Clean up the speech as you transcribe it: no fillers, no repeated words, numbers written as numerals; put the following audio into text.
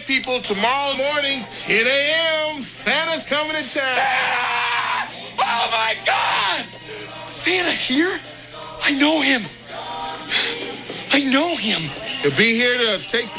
people, tomorrow morning, 10 a.m., Santa's coming to town. Santa! Oh, my God! Santa here? I know him. I know him. He'll be here to take